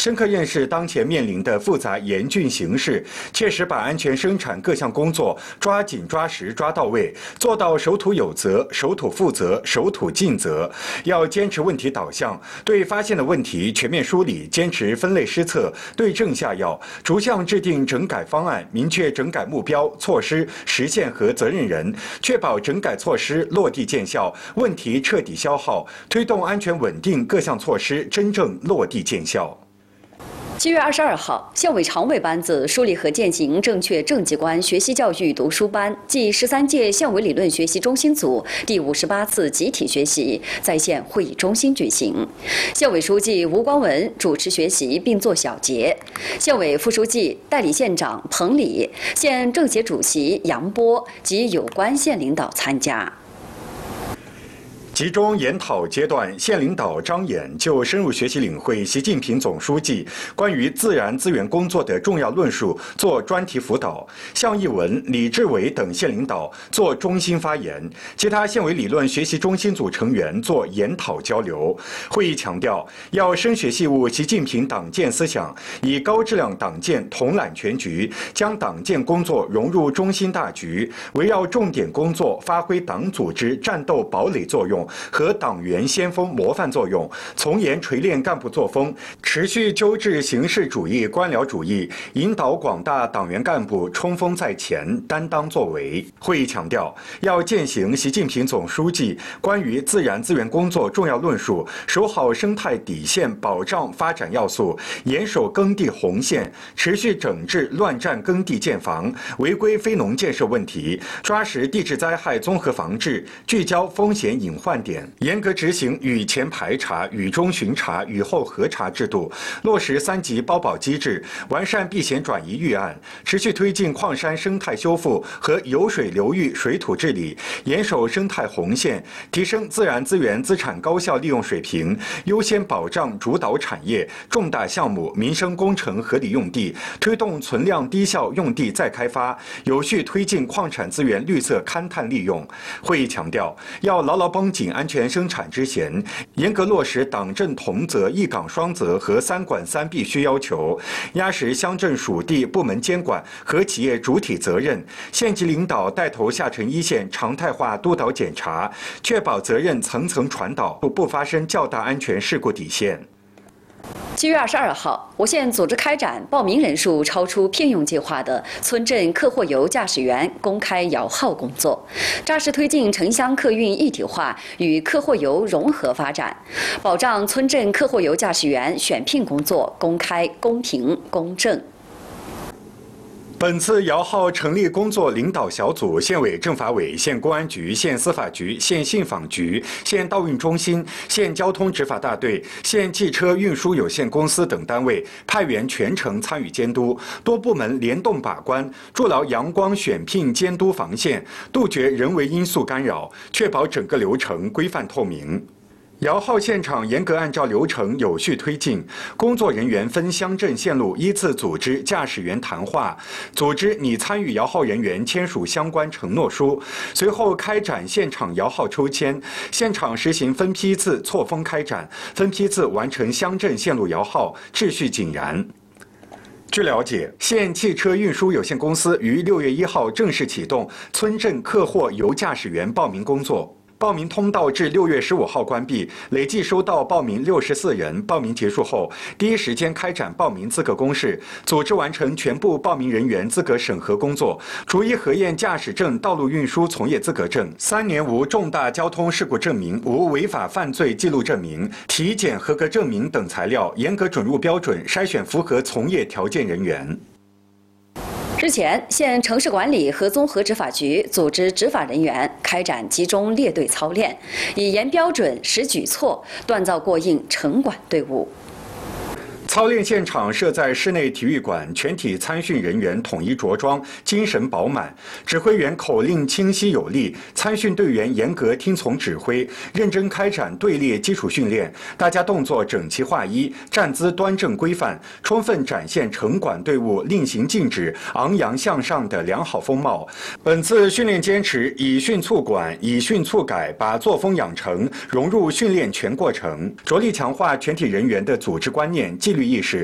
深刻认识当前面临的复杂严峻形势，切实把安全生产各项工作抓紧抓实抓到位，做到守土有责、守土负责、守土尽责。要坚持问题导向，对发现的问题全面梳理，坚持分类施策，对症下药，逐项制定整改方案，明确整改目标、措施、实现和责任人，确保整改措施落地见效，问题彻底消耗，推动安全稳定各项措施真正落地见效。 7月22号，县委常委班子梳理和践行正确政绩观学习教育读书班暨13届县委理论学习中心组第58次集体学习在线会议中心举行。县委书记吴光文主持学习并作小结，县委副书记、代理县长彭礼、县政协主席杨波及有关县领导参加。 集中研讨阶段，县领导张衍就深入学习领会习近平总书记关于自然资源工作的重要论述做专题辅导，向义文、李志伟等县领导做中心发言，其他县委理论学习中心组成员做研讨交流。会议强调，要深学细悟习近平党建思想，以高质量党建统揽全局，将党建工作融入中心大局，围绕重点工作发挥党组织战斗堡垒作用和党员先锋模范作用，从严锤炼干部作风，持续纠治形式主义、官僚主义，引导广大党员干部冲锋在前、担当作为。会议强调，要践行习近平总书记关于自然资源工作重要论述，守好生态底线，保障发展要素，严守耕地红线，持续整治乱占耕地建房、违规非农建设问题，抓实地质灾害综合防治，聚焦风险隐患点，严格执行雨前排查、雨中巡查、雨后核查制度，落实3级包保机制，完善避险转移预案，持续推进矿山生态修复和有水流域水土治理，严守生态红线，提升自然资源资产高效利用水平，优先保障主导产业、重大项目、民生工程合理用地，推动存量低效用地再开发，有序推进矿产资源绿色勘探利用。会议强调，要牢牢绷紧安全生产之弦，严格落实党政同责、一岗双责和3管3必须要求，压实乡镇属地部门监管和企业主体责任，县级领导带头下沉一线常态化督导检查，确保责任层层传导，不发生较大安全事故底线。 7月22号，我县组织开展报名人数超出聘用计划的村镇客货游驾驶员公开摇号工作，扎实推进城乡客运一体化与客货游融合发展，保障村镇客货游驾驶员选聘工作公开、公平、公正。 本次摇号成立工作领导小组，县委政法委、县公安局、县司法局、县信访局、县道运中心、县交通执法大队、县汽车运输有限公司等单位派员全程参与监督，多部门联动把关，筑牢阳光选聘监督防线，杜绝人为因素干扰，确保整个流程规范透明。摇号现场严格按照流程有序推进，工作人员分乡镇线路依次组织驾驶员谈话，组织拟参与摇号人员签署相关承诺书，随后开展现场摇号抽签，现场实行分批次错峰开展，分批次完成乡镇线路摇号，秩序井然。据了解，县汽车运输有限公司于6月1号正式启动村镇客货游驾驶员报名工作。报名通道至6月15号关闭，累计收到报名64人。报名结束后，第一时间开展报名资格公示，组织完成全部报名人员资格审核工作，逐一核验驾驶证、道路运输从业资格证、3年无重大交通事故证明、无违法犯罪记录证明、体检合格证明等材料，严格准入标准，筛选符合从业条件人员。 日前，县城市管理和综合执法局组织执法人员开展集中列队操练，以严标准、实举措，锻造过硬城管队伍。 操练现场设在室内体育馆，全体参训人员统一着装，精神饱满。指挥员口令清晰有力，参训队员严格听从指挥，认真开展队列基础训练。大家动作整齐划一，站姿端正规范，充分展现城管队伍令行禁止、昂扬向上的良好风貌。本次训练坚持以训促管、以训促改，把作风养成融入训练全过程，着力强化全体人员的组织观念、纪律意识，